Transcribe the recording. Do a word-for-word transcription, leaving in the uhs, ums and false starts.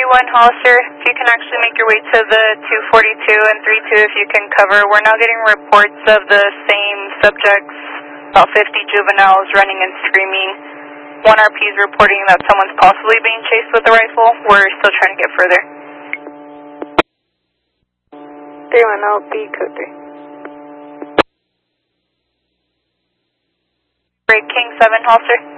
one Hollister, if you can actually make your way to the two forty-two and three two if you can cover. We're now getting reports of the same subjects, about fifty juveniles running and screaming. one R P is reporting that someone's possibly being chased with a rifle. We're still trying to get further. three one zero, B code three. Break King seven Hollister.